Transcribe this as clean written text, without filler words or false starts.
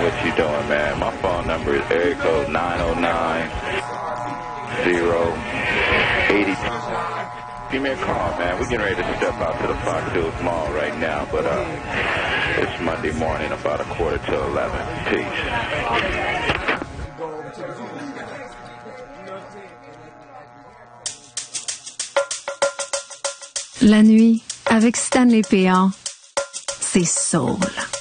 what you doing, man. My phone number is area code 909-080. Give me a call, man. We're getting ready to step out to the Fox Hills Mall right now, but it's Monday morning, about 11:15. Peace. La nuit, avec Stanley Péan, c'est soul.